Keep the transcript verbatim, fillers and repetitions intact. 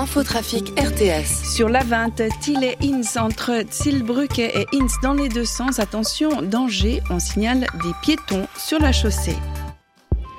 Infotrafic R T S. Sur l'A vingt, Thiel et Ins, entre Zillbrücke et Ins dans les deux sens. Attention, danger, on signale des piétons sur la chaussée.